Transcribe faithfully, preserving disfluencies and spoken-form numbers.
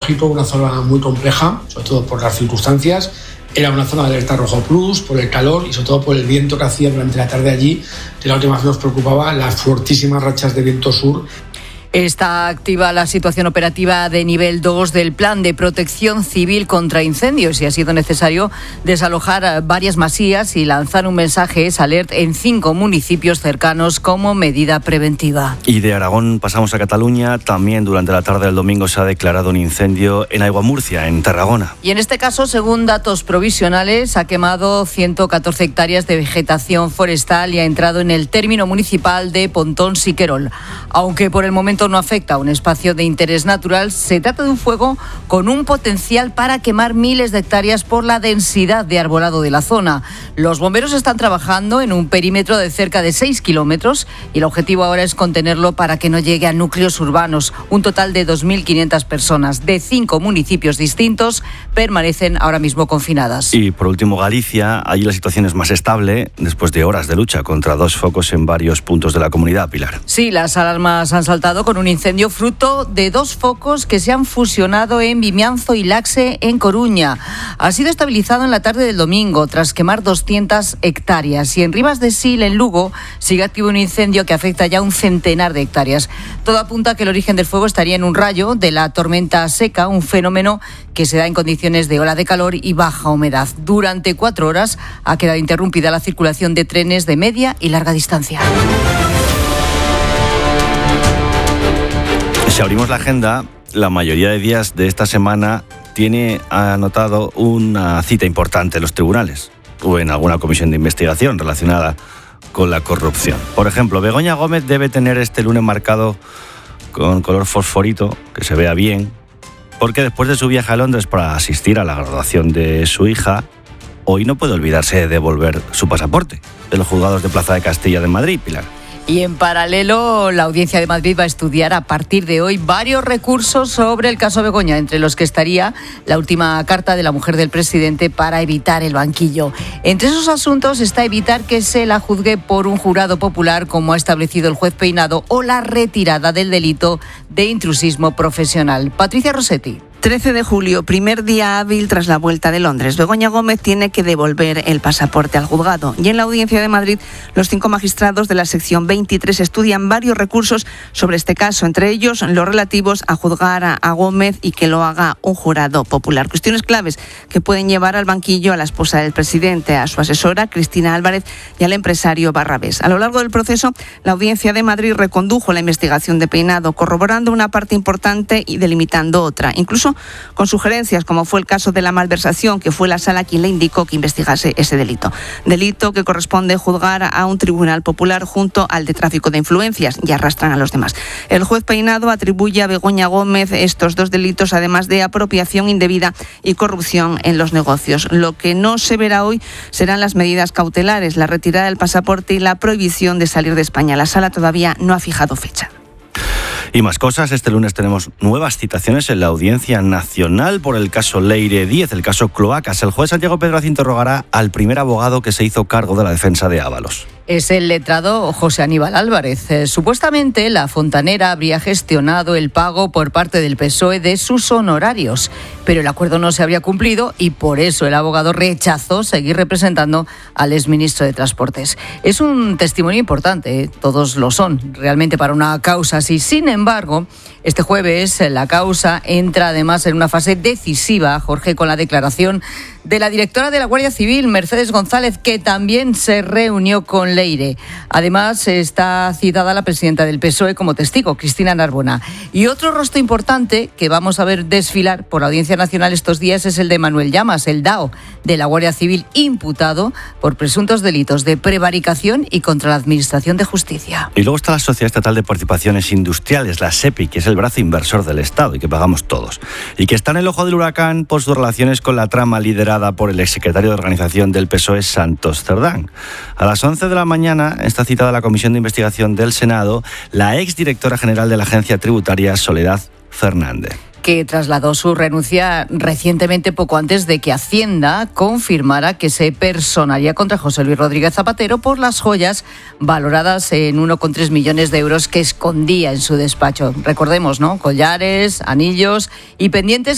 una zona muy compleja, sobre todo por las circunstancias. Era una zona de alerta rojo plus, por el calor y sobre todo por el viento que hacía durante la tarde allí, que era lo que más nos preocupaba, las fortísimas rachas de viento sur. Está activa la situación operativa de nivel dos del Plan de Protección Civil contra Incendios y ha sido necesario desalojar varias masías y lanzar un mensaje S Alert en cinco municipios cercanos como medida preventiva. Y de Aragón pasamos a Cataluña. También durante la tarde del domingo se ha declarado un incendio en Aiguamurcia, en Tarragona. Y en este caso, según datos provisionales, ha quemado ciento catorce hectáreas de vegetación forestal y ha entrado en el término municipal de Pontón-Siquerol. Aunque por el momento no afecta a un espacio de interés natural, se trata de un fuego con un potencial para quemar miles de hectáreas por la densidad de arbolado de la zona. Los bomberos están trabajando en un perímetro de cerca de seis kilómetros y el objetivo ahora es contenerlo para que no llegue a núcleos urbanos. Un total de dos mil quinientas personas de cinco municipios distintos permanecen ahora mismo confinadas. Y por último, Galicia. Allí la situación es más estable después de horas de lucha contra dos focos en varios puntos de la comunidad, Pilar. Sí, las alarmas han saltado con un incendio fruto de dos focos que se han fusionado en Vimianzo y Laxe, en Coruña. Ha sido estabilizado en la tarde del domingo tras quemar doscientas hectáreas. Y en Ribas de Sil, en Lugo, sigue activo un incendio que afecta ya a un centenar de hectáreas. Todo apunta a que el origen del fuego estaría en un rayo de la tormenta seca, un fenómeno que se da en condiciones de ola de calor y baja humedad. Durante cuatro horas ha quedado interrumpida la circulación de trenes de media y larga distancia. Si abrimos la agenda, la mayoría de días de esta semana tiene anotado una cita importante en los tribunales o en alguna comisión de investigación relacionada con la corrupción. Por ejemplo, Begoña Gómez debe tener este lunes marcado con color fosforito, que se vea bien, porque después de su viaje a Londres para asistir a la graduación de su hija, hoy no puede olvidarse de devolver su pasaporte de los juzgados de Plaza de Castilla de Madrid, Pilar. Y en paralelo, la Audiencia de Madrid va a estudiar a partir de hoy varios recursos sobre el caso Begoña, entre los que estaría la última carta de la mujer del presidente para evitar el banquillo. Entre esos asuntos está evitar que se la juzgue por un jurado popular, como ha establecido el juez Peinado, o la retirada del delito de intrusismo profesional. Patricia Rossetti. trece de julio, primer día hábil tras la vuelta de Londres. Begoña Gómez tiene que devolver el pasaporte al juzgado. Y en la Audiencia de Madrid, los cinco magistrados de la sección veintitrés estudian varios recursos sobre este caso, entre ellos los relativos a juzgar a, a Gómez y que lo haga un jurado popular. Cuestiones claves que pueden llevar al banquillo a la esposa del presidente, a su asesora, Cristina Álvarez, y al empresario Barrabés. A lo largo del proceso, la Audiencia de Madrid recondujo la investigación de Peinado, corroborando una parte importante y delimitando otra. Incluso con sugerencias, como fue el caso de la malversación, que fue la sala quien le indicó que investigase ese delito. Delito que corresponde juzgar a un tribunal popular junto al de tráfico de influencias, y arrastran a los demás. El juez Peinado atribuye a Begoña Gómez estos dos delitos, además de apropiación indebida y corrupción en los negocios. Lo que no se verá hoy serán las medidas cautelares, la retirada del pasaporte y la prohibición de salir de España. La sala todavía no ha fijado fecha. Y más cosas. Este lunes tenemos nuevas citaciones en la Audiencia Nacional por el caso Leire diez, el caso Cloacas. El juez Santiago Pedraz interrogará al primer abogado que se hizo cargo de la defensa de Ábalos. Es el letrado José Aníbal Álvarez. Eh, supuestamente, la fontanera habría gestionado el pago por parte del P S O E de sus honorarios, pero el acuerdo no se habría cumplido y por eso el abogado rechazó seguir representando al exministro de Transportes. Es un testimonio importante, ¿eh? Todos lo son, realmente, para una causa así. Sin embargo, este jueves la causa entra además en una fase decisiva, Jorge, con la declaración de la directora de la Guardia Civil, Mercedes González, que también se reunió con Leire. Además, está citada la presidenta del P S O E como testigo, Cristina Narbona. Y otro rostro importante que vamos a ver desfilar por la Audiencia Nacional estos días es el de Manuel Llamas, el D A O de la Guardia Civil, imputado por presuntos delitos de prevaricación y contra la Administración de Justicia. Y luego está la Sociedad Estatal de Participaciones Industriales, la SEPI, que es el brazo inversor del Estado y que pagamos todos, y que está en el ojo del huracán por sus relaciones con la trama liderada por el exsecretario de Organización del P S O E, Santos Cerdán. A las once de la mañana está citada la Comisión de Investigación del Senado la exdirectora general de la Agencia Tributaria, Soledad Fernández, que trasladó su renuncia recientemente, poco antes de que Hacienda confirmara que se personaría contra José Luis Rodríguez Zapatero por las joyas valoradas en uno coma tres millones de euros que escondía en su despacho. Recordemos, ¿no? Collares, anillos y pendientes